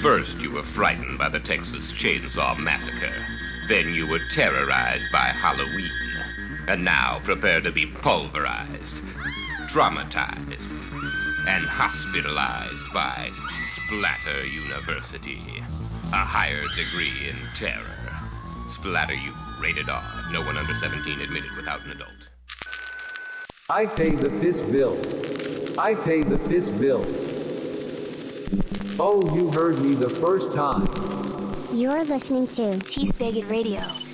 First, you were frightened by the Texas Chainsaw Massacre. Then you were terrorized by Halloween. And now prepare to be pulverized, traumatized, and hospitalized by Splatter University. A higher degree in terror. Splatter U, rated R. No one under 17 admitted without an adult. I pay the piss bill. I pay the piss bill. Oh, you heard me the first time. You're listening to T-Spigot Radio.